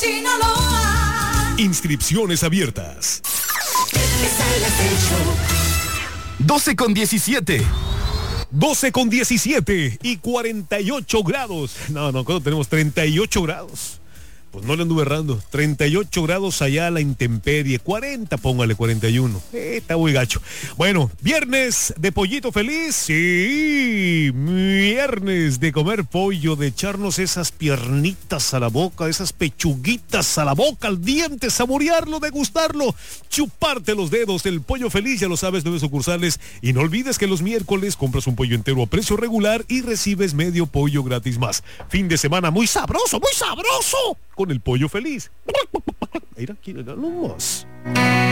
Sinaloa. Inscripciones abiertas. 12:17. 12:17 y 48 grados. No, tenemos 38 grados. Pues no le anduve errando. 38 grados allá a la intemperie. 40, póngale 41. Está muy gacho. Bueno, viernes de pollito feliz. Sí, viernes de comer pollo, de echarnos esas piernitas a la boca, esas pechuguitas a la boca, al diente, saborearlo, degustarlo, chuparte los dedos. El pollo feliz, ya lo sabes, 9 sucursales. Y no olvides que los miércoles compras un pollo entero a precio regular y recibes medio pollo gratis más. Fin de semana muy sabroso, con el pollo feliz. Mira, aquí le damos.